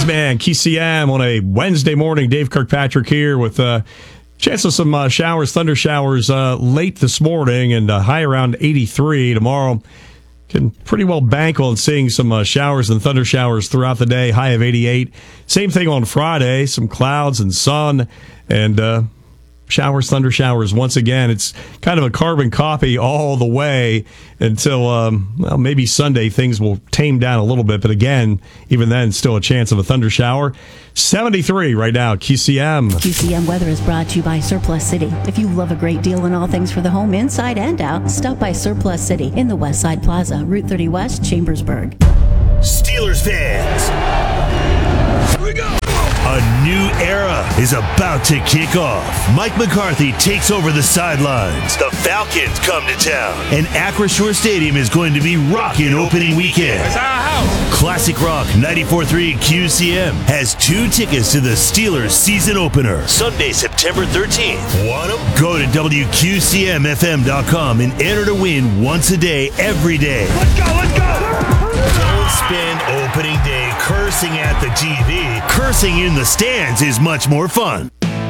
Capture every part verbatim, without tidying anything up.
Steelers Man, K C M on a Wednesday morning. Dave Kirkpatrick here with a uh, chance of some uh, showers, thunder showers uh, late this morning, and uh, high around eighty-three. Tomorrow can pretty well bank on seeing some uh, showers and thunder showers throughout the day, high of eighty-eight. Same thing on Friday, some clouds and sun, and uh, showers, thunder showers. Once again, it's kind of a carbon copy all the way until, um, well, maybe Sunday things will tame down a little bit. But again, even then, still a chance of a thunder shower. seventy-three right now, Q C M. Q C M weather is brought to you by Surplus City. If you love a great deal on all things for the home, inside and out, stop by Surplus City in the West Side Plaza, Route thirty West, Chambersburg. Steelers fans, here we go. A new era is about to kick off. Mike McCarthy takes over the sidelines. The Falcons come to town. And Acrisure Stadium is going to be rocking opening weekend. It's our house. Classic Rock ninety-four point three Q C M has two tickets to the Steelers season opener. Sunday, September thirteenth. Want them? Go to W Q C M F M dot com and enter to win once a day, every day. Let's go, let's go. Don't spend opening day cursing at the T V. Cursing in the stands is much more fun.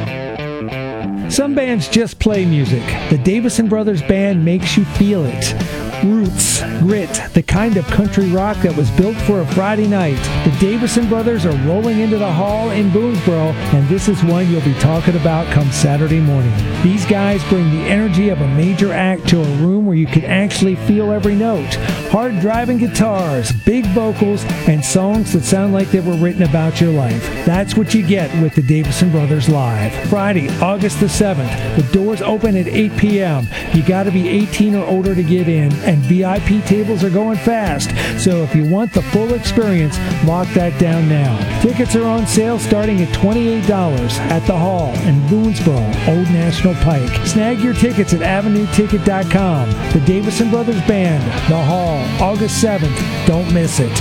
Some bands just play music. The Davison Brothers Band makes you feel it. Roots, grit, the kind of country rock that was built for a Friday night. The Davison Brothers are rolling into the hall in Boonesboro, and this is one you'll be talking about come Saturday morning. These guys bring the energy of a major act to a room where you can actually feel every note. Hard driving guitars, big vocals, and songs that sound like they were written about your life. That's what you get with the Davison Brothers Live. Friday, August the seventh. The doors open at eight p.m. You gotta be eighteen or older to get in, and V I P tables are going fast. So if you want the full experience, lock that down now. Tickets are on sale starting at twenty-eight dollars at the Hall in Boonesboro, Old National Pike. Snag your tickets at avenue ticket dot com. The Davison Brothers Band, The Hall, August seventh. Don't miss it.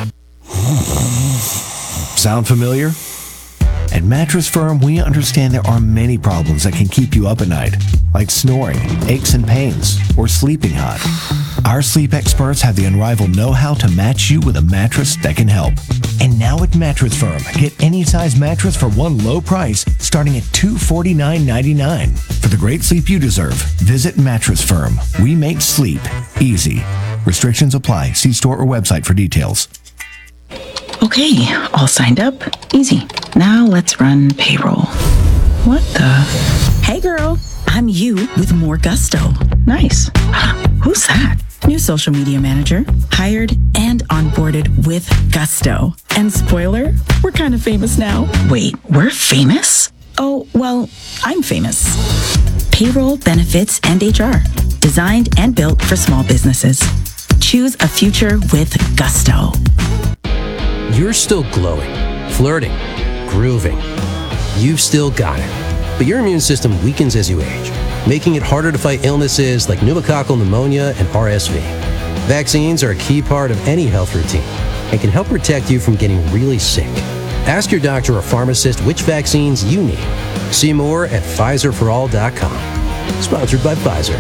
Sound familiar? At Mattress Firm, we understand there are many problems that can keep you up at night, like snoring, aches and pains, or sleeping hot. Our sleep experts have the unrivaled know-how to match you with a mattress that can help. And now at Mattress Firm, get any size mattress for one low price, starting at two hundred forty-nine ninety-nine. For the great sleep you deserve, visit Mattress Firm. We make sleep easy. Restrictions apply. See store or website for details. Okay, all signed up. Easy. Now let's run payroll. What the? Hey girl, I'm you with more gusto. Nice. Who's that? New social media manager. Hired and onboarded with gusto. And spoiler, we're kind of famous now. Wait, we're famous? Oh, well, I'm famous. Payroll, benefits, and H R. Designed and built for small businesses. Choose a future with gusto. You're still glowing, flirting, grooving. You've still got it. But your immune system weakens as you age, making it harder to fight illnesses like pneumococcal pneumonia and R S V. Vaccines are a key part of any health routine and can help protect you from getting really sick. Ask your doctor or pharmacist which vaccines you need. See more at Pfizer for all dot com. Sponsored by Pfizer.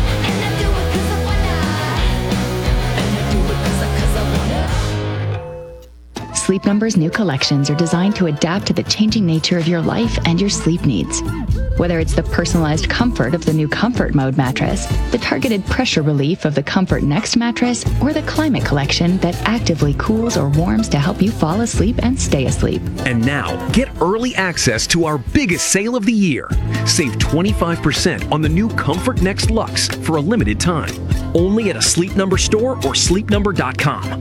Sleep Number's new collections are designed to adapt to the changing nature of your life and your sleep needs. Whether it's the personalized comfort of the new Comfort Mode mattress, the targeted pressure relief of the Comfort Next mattress, or the Climate Collection that actively cools or warms to help you fall asleep and stay asleep. And now, get early access to our biggest sale of the year. Save twenty-five percent on the new Comfort Next Luxe for a limited time. Only at a Sleep Number store or sleep number dot com.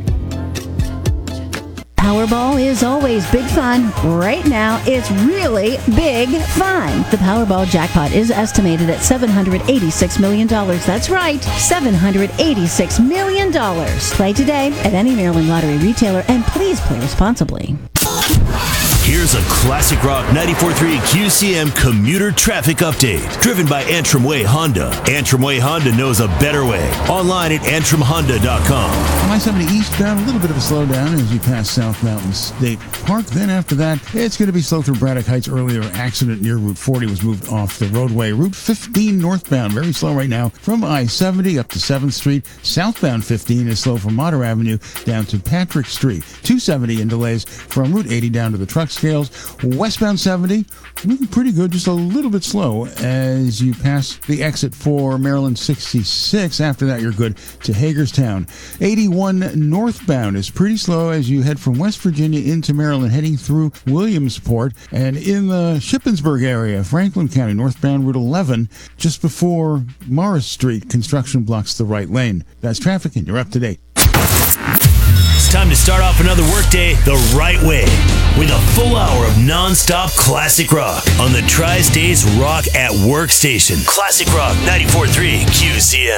Powerball is always big fun. Right now, it's really big fun. The Powerball jackpot is estimated at seven hundred eighty-six million dollars. That's right, seven hundred eighty-six million dollars. Play today at any Maryland Lottery retailer, and please play responsibly. Here's a Classic Rock ninety-four point three Q C M commuter traffic update, driven by Antrim Way Honda. Antrim Way Honda knows a better way. Online at antrim honda dot com. I seventy eastbound, a little bit of a slowdown as you pass South Mountain State Park. Then after that, it's going to be slow through Braddock Heights. Earlier accident near Route forty was moved off the roadway. Route fifteen northbound, very slow right now from I seventy up to seventh Street. Southbound fifteen is slow from Otter Avenue down to Patrick Street. two seventy in delays from Route eighty down to the truck scales. Westbound seventy, moving pretty good, just a little bit slow as you pass the exit for Maryland sixty-six. After that, you're good to Hagerstown. eighty-one northbound is pretty slow as you head from West Virginia into Maryland, heading through Williamsport. And in the Shippensburg area, Franklin County, northbound Route eleven, just before Morris Street, construction blocks the right lane. That's traffic, and you're up to date. It's time to start off another workday the right way with a full hour of non-stop classic rock on the Tri-States Rock at Work station. Classic Rock ninety-four point three Q C M.